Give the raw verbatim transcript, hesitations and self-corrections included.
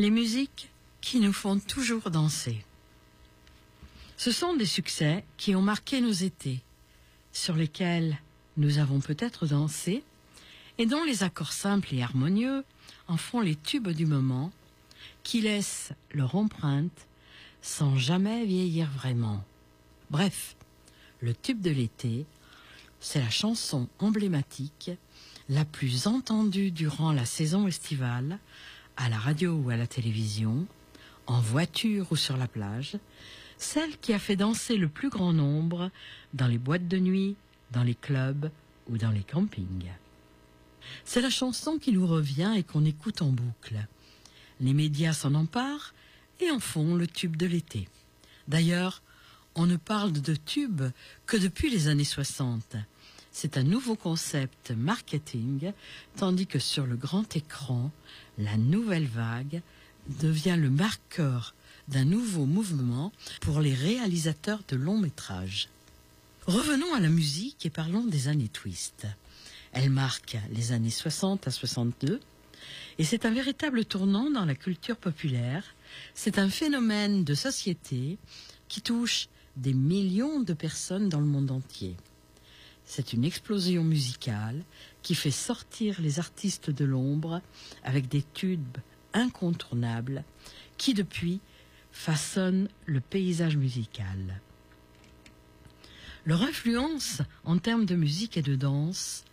les musiques qui nous font toujours danser. Ce sont des succès qui ont marqué nos étés, sur lesquels nous avons peut-être dansé, et dont les accords simples et harmonieux en font les tubes du moment, qui laissent leur empreinte sans jamais vieillir vraiment. Bref, le tube de l'été, c'est la chanson emblématique, la plus entendue durant la saison estivale, à la radio ou à la télévision, en voiture ou sur la plage, celle qui a fait danser le plus grand nombre dans les boîtes de nuit, dans les clubs ou dans les campings. C'est la chanson qui nous revient et qu'on écoute en boucle. Les médias s'en emparent et en font le tube de l'été. D'ailleurs, on ne parle de tube que depuis les années soixante. C'est un nouveau concept marketing, tandis que sur le grand écran, la nouvelle vague devient le marqueur d'un nouveau mouvement pour les réalisateurs de longs métrages. Revenons à la musique et parlons des années Twist. Elle marque les années soixante à soixante-deux et c'est un véritable tournant dans la culture populaire. C'est un phénomène de société qui touche des millions de personnes dans le monde entier. C'est une explosion musicale qui fait sortir les artistes de l'ombre avec des tubes incontournables qui depuis façonnent le paysage musical. Leur influence en termes de musique et de danse